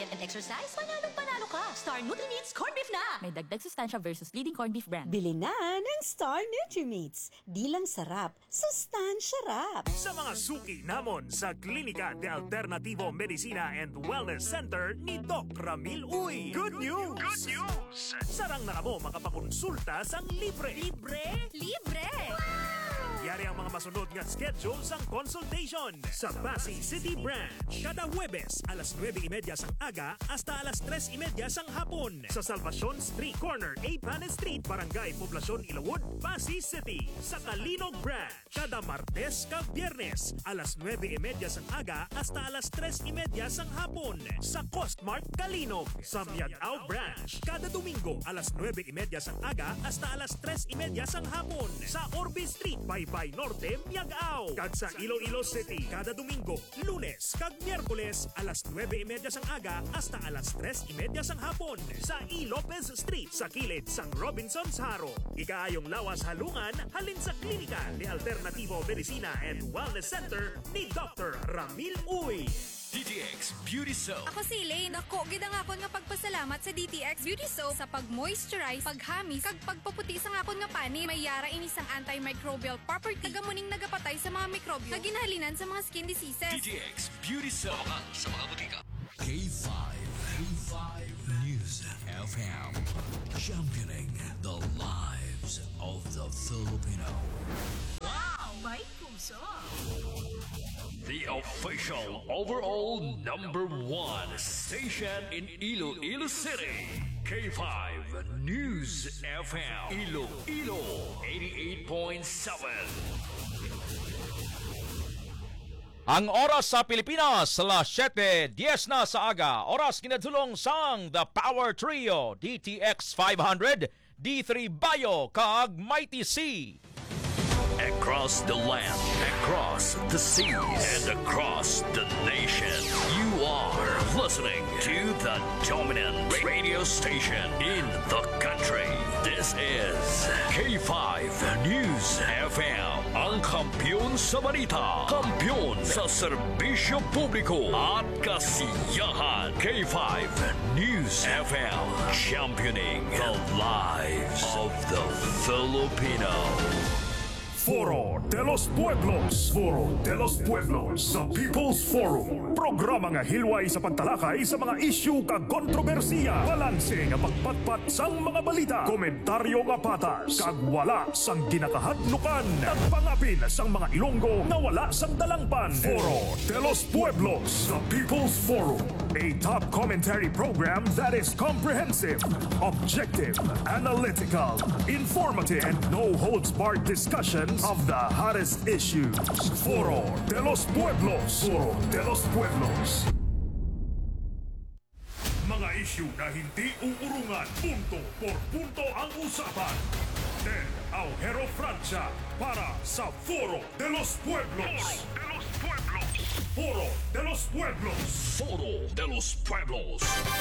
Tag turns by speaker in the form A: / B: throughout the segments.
A: diet and exercise, panalo ka. Star Nutri-Meats Corned Beef na!
B: May dagdag sustansya versus leading corned beef brand.
C: Bili na ng Star Nutri-Meats. Di lang sarap, sustansya rap.
D: Sa mga suki namon sa Klinika de Alternativo Medicina and Wellness Center ni Doc Ramil Uy. Good news! Good news! Sarang na mo makapakonsulta sang libre.
A: Libre? Libre!
D: Yari ang mga masunod nga schedule sang consultation sa Pasig City Branch. Kada Huwebes, alas 9:30 sang aga hasta alas 3:30 sang hapon. Sa Salvacion Street Corner, Apanes Street, Barangay Poblacion, Ilawod, Pasig City. Sa Kalinog Branch, kada Martes kag Biyernes, alas 9:30 sang aga hasta alas 3:30 sang hapon. Sa Costmart, Kalinog. Sa Miagao Branch, kada Domingo, alas 9:30 sang aga hasta alas 3:30 sang hapon. Sa Orbe Street, Baybay Norte, Miagao. Kag sa Iloilo City, kada Domingo, Lunes kag Miyerkules, alas 9:30 sang aga hasta alas 3:30 sang hapon. Sa E. Lopez Street, sa kilid sang Robinson's Haro. Ikaayong lawas halungan, halin sa Klinika de Alternativo Medicina and Wellness Center ni Dr. Ramil Uy.
E: DTX Beauty Soap.
F: Ako si Elaine. Ako, gida nga akon nga pagpasalamat sa DTX Beauty Soap sa pag-moisturize, paghamis, kag pagpaputi sa nga akon nga pani. May yara ini sang antimicrobial property. Tagamuning nagapatay sa mga mikrobyo. Kaginhalinan sa mga skin diseases.
E: DTX Beauty Soap. Sa mga butika. K5 News FM. Championing the lives of the Filipino.
A: May puso!
E: The official overall #1 station in Iloilo City. K5 News FM. Iloilo 88.7.
G: Ang oras sa Pilipinas, alas 7:10 na sa aga. Oras kinadulong sang The Power Trio, DTX 500, D3 Bayo, kag Mighty C.
E: Across the land, across the seas, and across the nation, you are listening to the dominant radio station in the country. This is K5 News FM, ang kampiyon sa balita, kampiyon sa serbisyo publiko at kasiyahan. K5 News FM, championing the lives of the Filipino.
D: Foro de los Pueblos. Foro de los Pueblos sa People's Forum. Programa nga hilway sa pagtalakay sa mga isyu kag kontrobersiya. Balanse nga pagpatpat sang mga balita. Komentaryo nga patas. Kag wala sang ginakahadlukan. Nagpangapin sang mga Ilonggo na wala sang dalangpan. Foro de los Pueblos sa People's Forum. A top commentary program that is comprehensive, objective, analytical, informative, and no-holds-barred discussion of the hottest issues. Foro de los Pueblos. Foro de los Pueblos. Mga isyu na hindi uurungan. Punto por punto ang usapan. Ted Aujero Francia para sa Foro de los Pueblos. Foro de los Pueblos.
E: Foro de los Pueblos.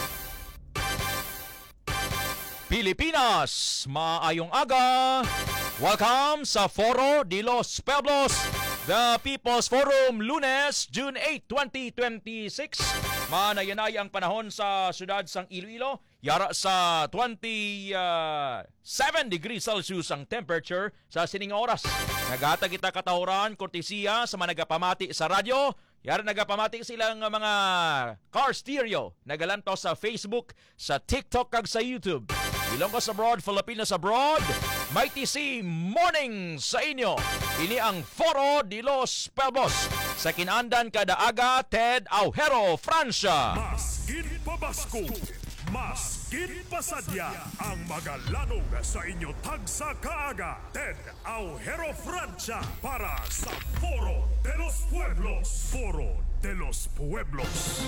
G: Pilipinas, maayong aga. Welcome sa Foro de los Pueblos, the People's Forum, Lunes, June 8, 2026. Manayanay ang panahon sa syudad sang Iloilo. Yara sa 27 degrees Celsius ang temperature sa sining oras. Nagata kita katawran, kortesiya sa mga nagapamati sa radyo. Yara nagapamati silang mga car stereo. Nagalanto sa Facebook, sa TikTok kag sa YouTube. Ilonggo abroad, Filipinas abroad. Mighty C, morning sa inyo. Ini ang Foro de los Pueblos. Sa kinandan kada aga, Ted Aujero Francia.
D: Maskin pabasko, maskin pasadya. Ang magalanog sa inyo tagsa kaaga. Ted Aujero Francia para sa Foro de los Pueblos. Foro de los Pueblos.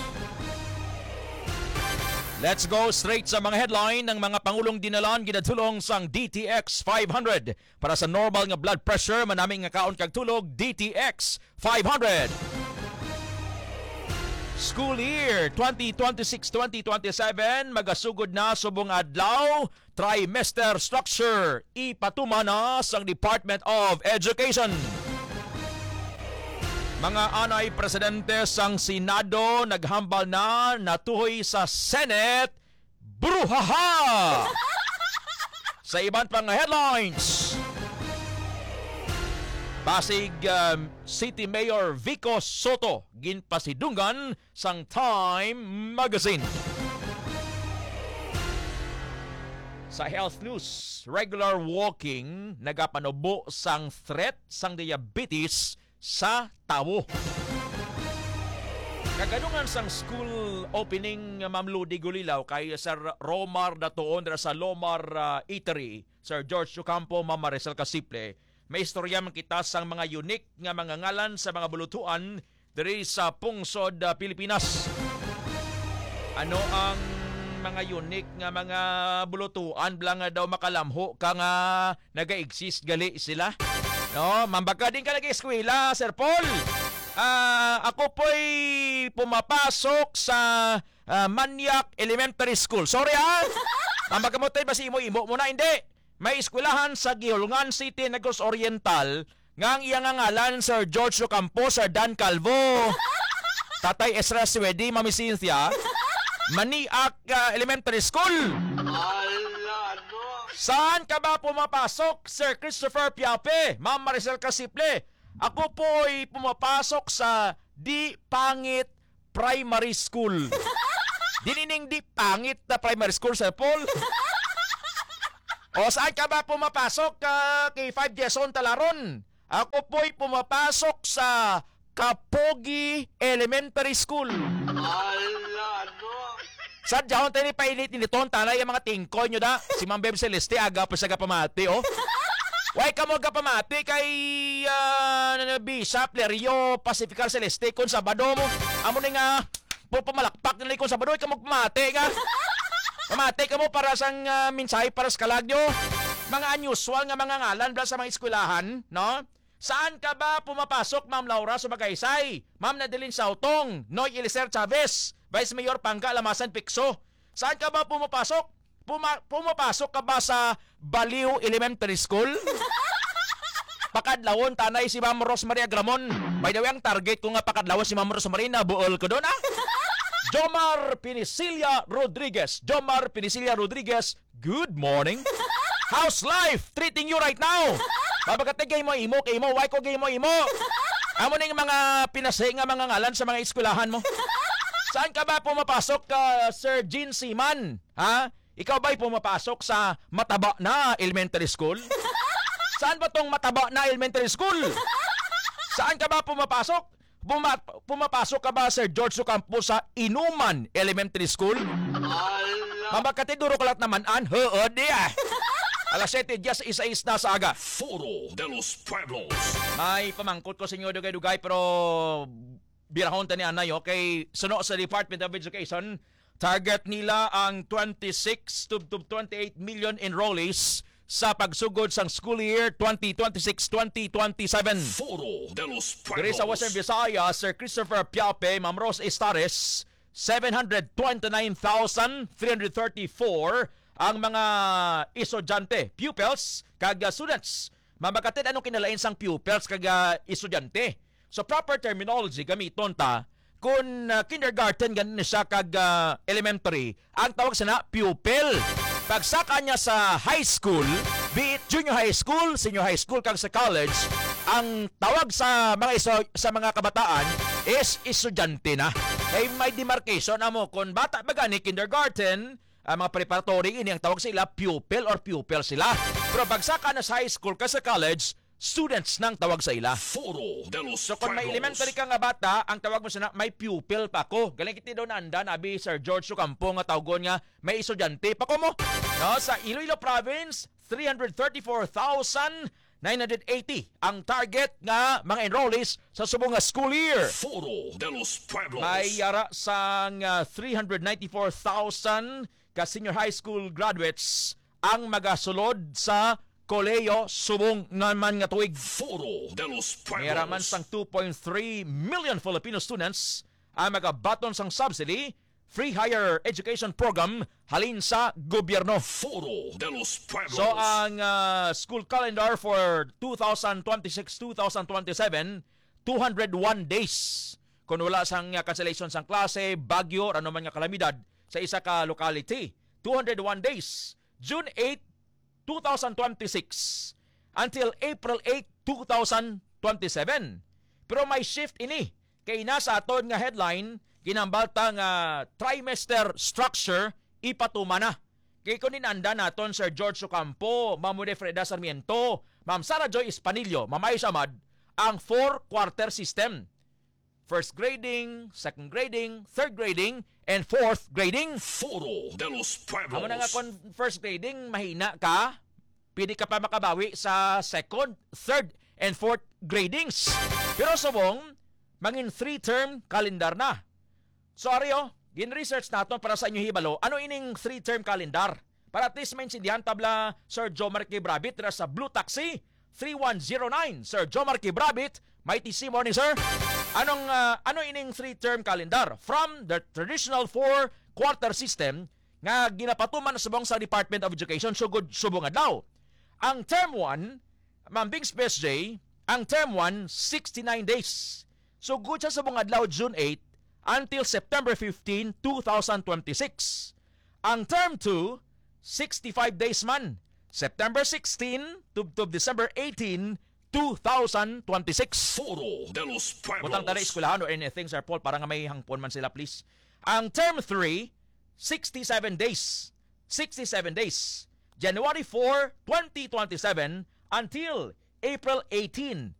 G: Let's go straight sa mga headline ng mga Pangulong dinalan ginadulong sang DTX 500. Para sa normal nga blood pressure, manaming nga kaon kag tulog, DTX 500. School year 2026-2027 magasugod na subong adlaw. Trimester structure ipatuma na sang Department of Education. Mga anay presidente sang Senado naghambal na natuhoy sa Senate. Bruhaha! Sa ibang pang headlines, Pasig City Mayor Vico Soto ginpasidungan sang Time Magazine. Sa health news, regular walking nagapanubo sang threat sang diabetes sa tawo. Kaganungan sang school opening, Ma'am Ludi Gulilaw, kay Sir Romar Datoon sa Lomar Eatery, Sir George Ocampo, Ma'am Maricel Casiple. May istorya man kita sang mga unique nga mga ngalan sa mga bulutuan diri sa Pungsod, Pilipinas. Ano ang mga unique nga mga bulutuan blang nga daw makalamho ka nga naga-exist gali sila? No, mambaka din ka nag-eskwela, Sir Paul. Ako po'y pumapasok sa Maniac Elementary School. Sorry Mambaka mo tayo ba si imo mo na? Hindi. May eskwelahan sa Gihulngan City, Negros Oriental, nga ang iyang ngalan Sir George Ocampo, Sir Dan Calvo, Tatay Ezra Swedi, Mami Cynthia, Maniac Elementary School. Saan ka ba pumapasok, Sir Christopher Piape, Ma'am Maricel Casiple? Ako po'y pumapasok sa Di Pangit Primary School. Dinining Di Pangit na primary school, Sir Paul? O saan ka ba pumapasok kay 5 Jason Talaron? Ako po'y pumapasok sa Kapogi Elementary School. Sadya tayo ni painit ni Ton, tanay ang mga tingkoy nyo da. Si Ma'am Beb Celeste, aga pa sa gapamati, Why ka mo gapamati kay Bishop Lerio Pacifical Celeste kung Sabado mo? Amo ni nga, pumalakpak nila kung Sabado, ka mo pamati ka. Pamati ka mo para sang mensahe para sa kalagyo. Mga unusual nga mga ngalan bla sa mga eskwelahan, no? Saan ka ba pumapasok, Ma'am Laura Sumagaysay, Ma'am Nadeline Sautong, Noy Eliser Chavez, Vice Mayor Pangka Lamasan Picso? Saan ka ba pumapasok? Pumapasok ka ba sa Baliw Elementary School? Pakadlawon tanay si Ma'am Rosemaria Gramon. By the way, ang target ko nga pakadlawon si Ma'am Rosemaria na buol ko doon Jomar Pinicilia Rodriguez. Jomar Pinicilia Rodriguez, good morning. How's life treating you right now? Babagatig kay mo imo, why ko kay mo imo? Amo ning mga pinasay nga mga ngalan sa mga eskwelahan mo. Saan ka ba pumapasok, Sir Jean Seaman? Ikaw ba'y pumapasok sa Mataba na Elementary School? Saan ba tong Mataba na Elementary School? Saan ka ba pumapasok? Pumapasok ka ba, Sir George Ocampo, sa Inuman Elementary School? Mabagkati duro kalat naman Alas 7, just isa-is na sa aga.
E: Foro de los Pueblos.
G: May pamangkot ko sa inyo dugay-dugay pero birahon ta ni Anay, kay suno sa Department of Education. Target nila ang 26 to 28 million enrollees sa pagsugod sang school year 2026-2027.
E: Foro de los Pueblos.
G: Diri sa Western Visayas, Sir Christopher Piape, Ma'am Rose Estares, 729,334 ang mga estudyante, pupils, kag students. Mabakatid anong kinalain sang pupils kag estudyante. So proper terminology gamiton ta kung kindergarten ganin siya kag elementary, ang tawag sana pupil. Pagsaka niya sa high school, be it junior high school, senior high school kag sa college, ang tawag sa mga kabataan is estudyante na. Kay may demarcation amo kung bata ba gani kindergarten, mga preparatory ini ang tawag sa ila pupil or pupil sila. Pero pagsaka na sa high school ka sa college, students nang tawag sa ila.
E: Foro de los
G: So kung may elementary ka nga bata, ang tawag mo sana may pupil pa ko. Galing kiti daw na anda, nabi Sir George Ocampo nga tawgon nga may estudyante pa ko mo. No, sa Iloilo Province, 334,980 ang target nga mga enrollees sa subong nga school year.
E: Foro de los Pueblos.
G: May yara sang 394,000 ka senior high school graduates ang magasulod sa koleyo subong naman nga tuig.
E: Foro de los Pueblos.
G: Mayaraman sang 2.3 million Filipino students ang magabaton sang subsidy, free higher education program halin sa gobyerno.
E: Foro de los Pueblos.
G: So ang school calendar for 2026-2027, 201 days. Kung wala sang cancellation sang klase, bagyo, ano man nga kalamidad sa isa ka locality. 201 days. June 8, 2026 until April 8, 2027. Pero may shift ini. Kay nasa aton nga headline, ginambalta nga trimester structure ipatuma na. Kay kunin anda naton Sir George Ocampo, Ma'am Ude Freda Sarmiento, Ma'am Sara Joy Espanillo, Ma'am Aisha Ahmad, ang 4-quarter system. First grading, second grading, third grading, and fourth grading.
E: Foro de los Pueblos.
G: Amo na nga kung first grading, mahina ka, pwede ka pa makabawi sa second, third, and fourth gradings. Pero subong, mangin 3-term calendar na. So Ario, gin-research natin para sa inyo hibalo, ano ining 3-term calendar? Para at least maintindihan tabla Sir Jomar Kibrabit sa Blue Taxi 3109. Sir Jomar Kibrabit, may TC morning sir. Ano ining 3-term calendar? From the traditional 4-quarter system nga ginapatuman subong sa Department of Education sugod subong adlaw. Ang term 1, Ma'am Bings PSJ, ang term 1 69 days. Sugod siya subong adlaw June 8 until September 15, 2026. Ang term 2 65 days man. September 16 to December 18, 2026.
E: Foro de los Pueblos.
G: Butang tara eskwelahan or anything, Sir Paul, para nga may hangpon man sila, please. Ang term 3, 67 days. 67 days. January 4, 2027 until April 18,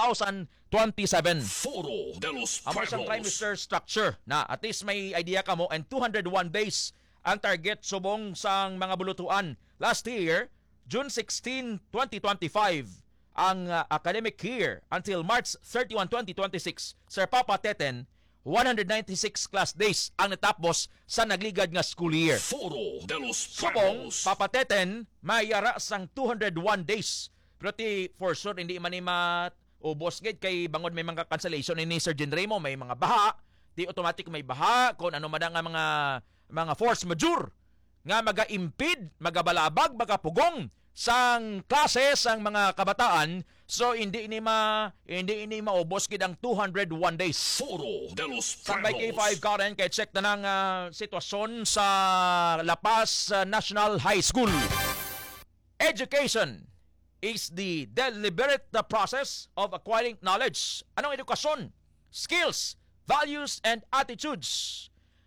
G: 2027.
E: Foro de los
G: Amo siyang
E: Pueblos.
G: trimester structure na at least may idea ka mo, and 201 days ang target subong sang mga bulutuan. Last year, June 16, 2025, ang academic year until March 31, 2026, Sir Papa Teten, 196 class days ang natapos sa nagligad nga school year.
E: Foro de los
G: Subong,
E: Pueblos.
G: Papa Teten, mayara sang 201 days. Pero for sure, hindi man ni ubos gid kay bangod may mga cancellation ni Sir Genremo, may mga baha, di automatic may baha kung ano man nga mga force majeure nga maga-impede, magabalabag, magapugong sang klase sang mga kabataan. So hindi ini maubos gid ang 201 days.
E: Foro de los
G: Sang by
E: Pueblos.
G: K5 Karen kay check na ng sitwasyon sa La Paz National High School. Education is the deliberate process of acquiring knowledge. Anong edukasyon? Skills, values, and attitudes.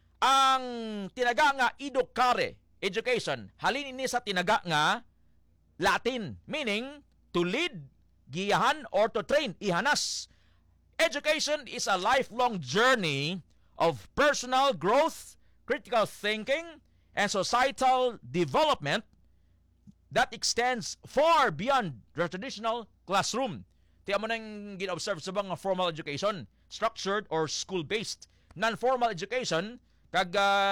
G: Ang tinaga nga edukare, education, halin ini sa tinaga nga Latin, meaning to lead, giyahan, or to train, ihanas. Education is a lifelong journey of personal growth, critical thinking, and societal development that extends far beyond the traditional classroom. Tiyan mo nang gina-observe sa mga formal education, structured or school-based. Non-formal education, kag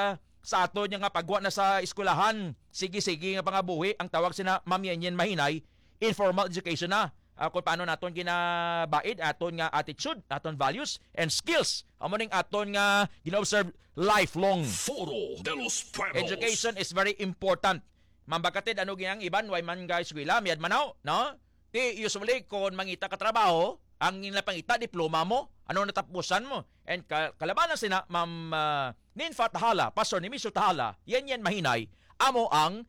G: sa ato niya nga pagwa na sa eskwelahan, sige-sige nga pangabuhi, ang tawag sina mamyanyan mahinay, informal education na. Kung paano naton ginabaid, aton nga attitude, aton values, and skills. Amo ning aton nga gina-observe lifelong.
E: Foro de los Pueblos.
G: Education is very important. Mambakatid ano ginang iban way man guys eskwela miad manaw, no? Di usually kung mangita ka trabaho, ang pangita diploma mo, ano natapusan mo. And kalabanan sina Ma'am Ninfa Tahala, Pastor ni Miso Tahala, yan mahinay, amo ang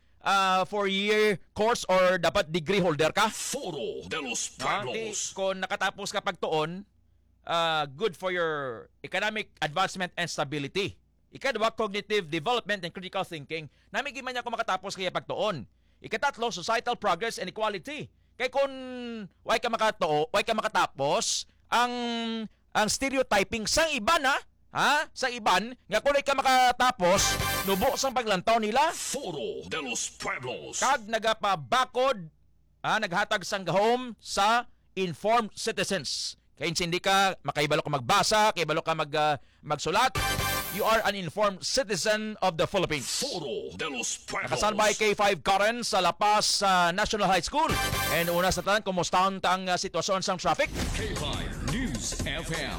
G: 4-year course or dapat degree holder ka.
E: Foro de los
G: No? Di,
E: Pueblos.
G: kung nakatapos ka pagtuon, good for your economic advancement and stability. Ikadwa, cognitive development and critical thinking. Namigi man niya kung makatapos kaya pagtuon. Ikatatlo, societal progress and equality. Kaya kung way ka makatapos, ang stereotyping sang iban sa iban, nga kung ka makatapos, nubo sang paglantaw nila,
E: Foro de los Pueblos.
G: kag nagapabakod, naghatag sang gahom sa informed citizens. Kaya hindi ka makaibalo ka magbasa, kaibalo ka magsulat. You are an informed citizen of the Philippines.
E: Foro de los Pueblos.
G: Nakasalbay K5 Karen sa La Paz National High School. And una sa tanan, kumusta ang sitwasyon sa traffic?
E: K5 News FM.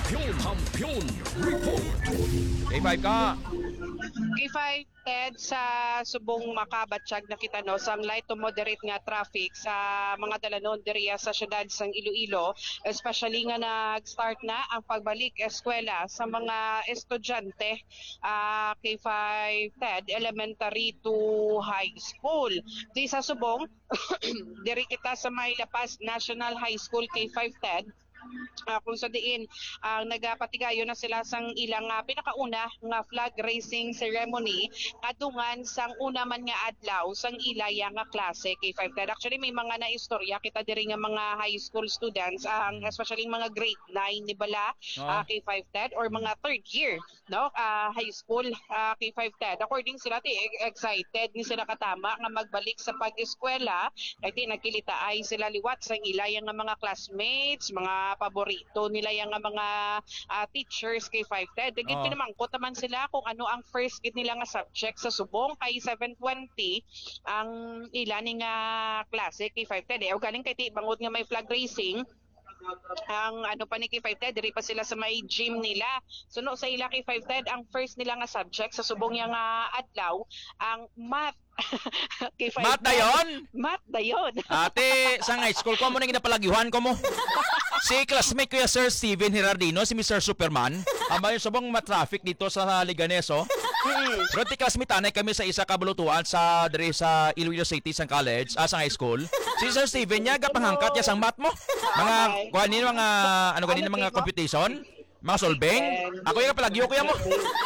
E: Kampiyon Report.
G: K5 ka.
H: K5 Ted sa subong makabatsyag na kita no sang light to moderate nga traffic sa mga dalanon diriya sa syudad sang Iloilo, especially nga nag-start na ang pagbalik eskwela sa mga estudyante K5 Ted elementary to high school. Di sa subong diri kita sa may Lapas National High School K5 Ted. Kung sa diin nagapatigayo na sila sang ilang pinakauna nga flag raising ceremony adungan sang una man nga adlaw sang ilaya nga klase K5 Ted. Actually may mga naistorya kita diri nga mga high school students especially mga grade 9 ni bala K5 Ted or mga third year no high school K5 Ted. According sila excited ni sila katama nga magbalik sa pag-eskwela kay nagkilita ay sila liwat sang ilaya nga mga classmates, mga paborito nila yung mga teachers kay 510. Dagit pinamangkot naman sila kung ano ang first gid nila nga subject sa subong kay 720 ang ilan nga klase kay 510. O galing kay bangod nga may flag racing ang ano pa ni K510 diri pa sila sa may gym nila. Suno sa ila K510 ang first nila nga subject sa subong nga adlaw ang math.
G: Math na yun?
H: Math na yun.
G: Ate, sa high school ko mo na ginapalagyuhan ko mo. Si classmate ko Sir Steven Hirardino, si Mr. Superman. Ama yung subong matraffic dito sa Liganeso. Pero ti classmate anay kami sa isa kabulutuan sa diri sa Iloilo City sang college, sa high school. Si Sir Steven niya gapanghangkat niya sang math mo. Mga kuanin mga ano ganin mga computation, mga solving. Ako yung palagyo ko yan mo.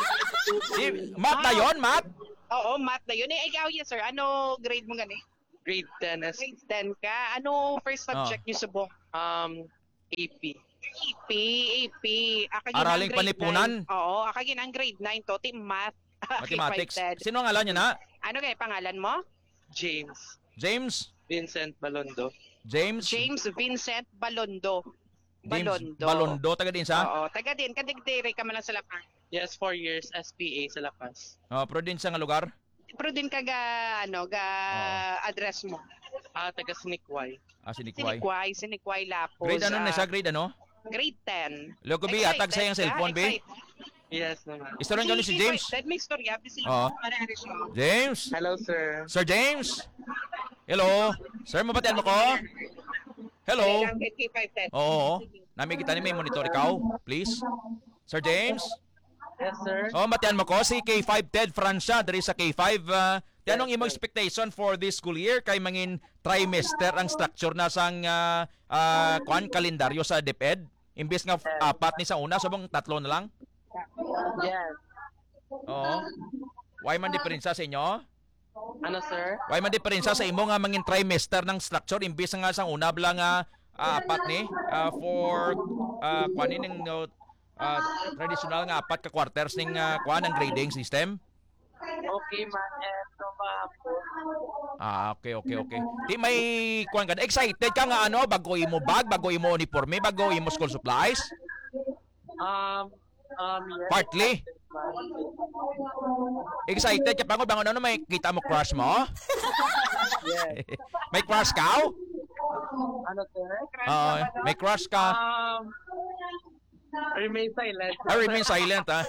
G: Si math na yon, math.
H: Oo, math na yun. Ikaw yes sir, ano grade mo gani?
I: Grade 10 as
H: Grade 10 ka. Ano first subject niyo subong?
I: AP.
H: AP.
G: Araling panipunan.
H: Oo, akagin ang grade 9 to, math.
G: Mathematics. Sino ang ngalan niya na?
H: Ano kaya pangalan mo?
I: James.
G: James?
I: Vincent Balondo.
G: James
H: Vincent Balondo.
G: Balondo, taga din sa?
H: Oo, taga din. Kadigdiri ka man lang sa Lapas.
I: Yes, 4 years SPA sa Lapas.
G: Pero din sa nga lugar?
H: Pero din ka address mo.
I: Taga Sinikway.
H: Sinikway Lapos.
G: Grade ano na siya? Grade ano?
H: Grade 10.
G: Logo B, atag sa yung cellphone, B.
I: Yes naman.
G: Istorya nyo si James.
H: May istorya.
G: James.
I: Hello, sir.
G: Sir James. Hello. Sir, mabatian mo ko? Hello. Oo. Nami kita ni may monitor ikaw, please. Sir James.
I: Yes, sir.
G: Matian mo ko si K5 Ted Francia dari sa K5. Anong imong expectation for this school year kay mangin trimester ang structure na sang kalendaryo sa DepEd? Imbes nga apat ni sa una, subong tatlo na lang?
I: Yes.
G: Oo. Why man diferensya sa inyo?
I: Ano, sir?
G: Why man diferensya sa imo nga mangin trimester ng structure imbes nga sa una bala nga apat ni for kuanin ng traditional nga apat ka quarters ning kuan ang grading system?
I: Okay, man. Eto ba po?
G: Okay. Di may kuan ka. Excited ka nga ano, bago imo bag, bago imo uniforme, bago imo school supplies?
I: Yes.
G: Partly. Excited ka pa ko bangon ano may kita mo crush mo?
I: Yes.
G: May crush ka?
I: Ano, sir?
G: May crush ka.
I: Remain silent.
G: Remain silent ha.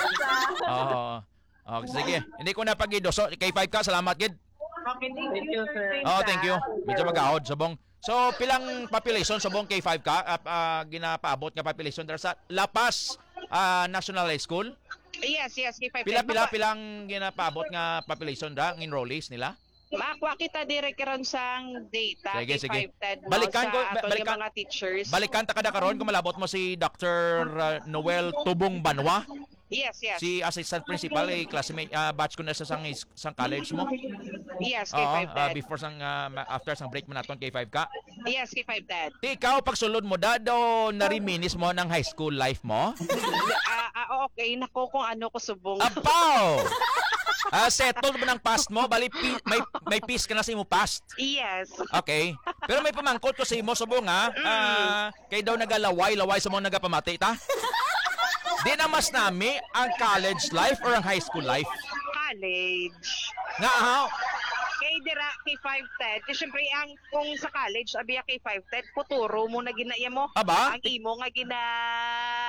G: Okay, sige. Hindi ko na pagido. So, K5 ka, salamat gid.
I: Thank you, sir.
G: Thank you. Medyo mag-ahod subong. So, pilang population subong K5 ka ginapaabot nga population dara sa Lapas National High School?
H: Yes, K5.
G: Pilang ginapaabot nga population da ng enrollees nila?
H: Makuha kita direct karon sang data
G: Sige.
H: Balikan mga teachers.
G: Balikan ta kada karon kung malabot mo si Dr. Noel Tubong Banwa.
H: Yes.
G: Si assistant principal classmate batch ko na sa sang college mo.
H: Yes, K5
G: before after sang break mo naton K5 ka.
H: Yes, K5 dad.
G: Ikaw pagsulod mo dado nariminis mo ng high school life mo?
H: Okay, nako kung ano ko subong.
G: Apaw! Settled mo ng past mo, bali may peace ka na sa imo past.
H: Yes.
G: Okay. Pero may pamangkot ko sa imo subong kay daw nagalaway sa mga nagapamati ta. Di na mas nami ang college life or ang high school life?
H: College.
G: Nga
H: Kay dira K5 siyempre ang kung sa college abiya K5 futuro mo na ginaya mo.
G: Aba?
H: Ang imo nga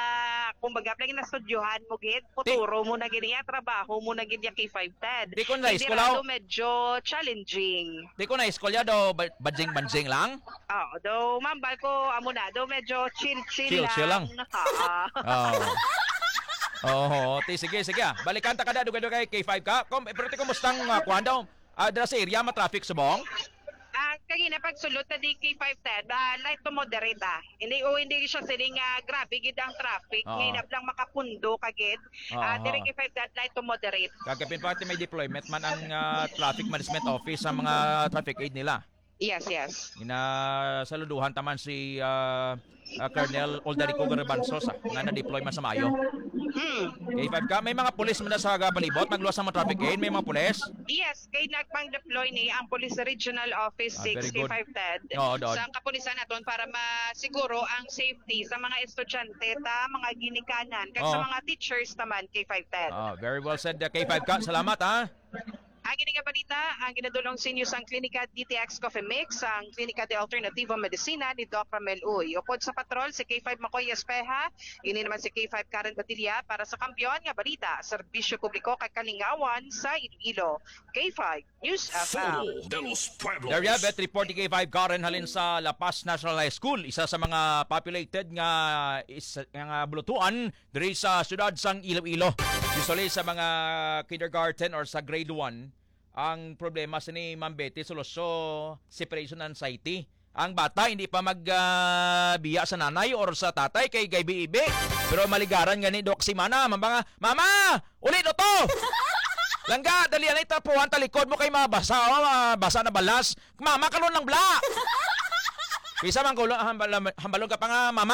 H: kumbaga play na studyohan mo gid, futuro mo na gid niya, trabaho mo na gid niya K5 TED.
G: Di ko na
H: Hindi
G: eskwela.
H: raw medyo challenging.
G: Di ko na eskolya do banjing-banjing lang.
H: Do mambal ko amo na do medyo chill
G: Chill lang. Oh. Oh, sige. Balikan ta kada dugay-dugay K5 ka. Pero ti kumustang kuan daw? Dira sa area ma-traffic subong?
H: Kagina pagsulot na di K5 TED, light to moderate Hindi siya siling grabe gid ang traffic. Hinap lang makapundo kagid. Dire K5 TED light to moderate.
G: Kagapin pa may deployment man ang traffic management office sa mga traffic aid nila.
H: Yes.
G: Saluduhan taman si Colonel Oldarico Garbanzo nga na-deploy man sa Mayo. K5 ka, may mga pulis man na sa palibot, magluwas sa mga traffic aid, may mga pulis?
H: Yes, kay nagpang-deploy ni ang Police Regional Office 6
G: very good.
H: K5 TED sa kapulisan naton para masiguro ang safety sa mga estudyante ta, mga ginikanan, kag sa mga teachers naman K5 TED.
G: Very well said, K5 ka. Salamat, ha?
H: Ang nga balita, ang ginadulong sa inyo sa Klinika DTX Coffee Mix, ang Klinika de Alternativo Medicina ni Doc Ramel Uy. Upod sa patrol, si K5 Makoy Espeja, ini naman si K5 Karen Batilla para sa kampiyon nga balita, serbisyo publiko kay Kalingawan sa Iloilo. K5 News FM.
G: There you have it, report ni K5 Karen halin sa La Paz National High School, isa sa mga populated nga bulutuan diri sa syudad sang Iloilo. Usually sa mga kindergarten or sa grade 1, ang problema sa ni Ma'am Betty Soloso, separation anxiety. Ang bata hindi pa magbiya sa nanay or sa tatay kay gaybi-ibi. Pero maligaran nga ni Doc si Mana, mambanga, Mama! Ulit o to! Langga, dali na itapuhan talikod mo kay mabasa, basa na balas. Mama, kalon ng bla! Kisa man hambalon ka pa nga, Mama!